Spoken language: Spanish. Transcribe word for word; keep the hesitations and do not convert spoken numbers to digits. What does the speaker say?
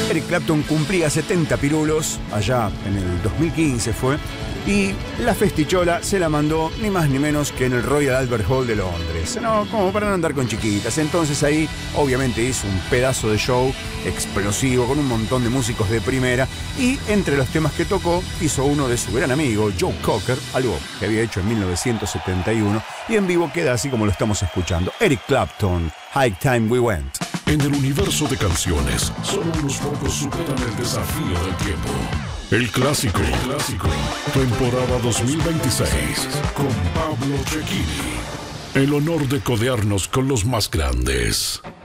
Eric Clapton cumplía setenta pirulos, allá en el dos mil quince fue, y la festichola se la mandó ni más ni menos que en el Royal Albert Hall de Londres. No, como para no andar con chiquitas. Entonces ahí obviamente hizo un pedazo de show explosivo con un montón de músicos de primera, y entre los temas que tocó hizo uno de su gran amigo Joe Cocker, algo que había hecho en mil novecientos setenta y uno, y en vivo queda así como lo estamos escuchando. Eric Clapton, High Time We Went. En el universo de canciones, solo unos pocos superan el desafío del tiempo. El clásico, el clásico, temporada dos mil veintiséis, con Pablo Cecchini. El honor de codearnos con los más grandes.